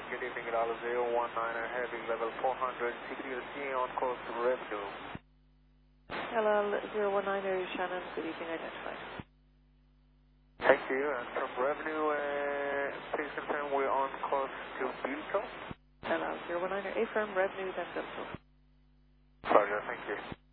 Good evening, Dallas 019er, heavy level 400, CWC on course to revenue. Hello, 019er, Shannon, good evening, identified. Thank you, and from revenue, please confirm we're on course to Bilko. Hello, 019er, affirm, revenue, then Bilko. Roger, thank you.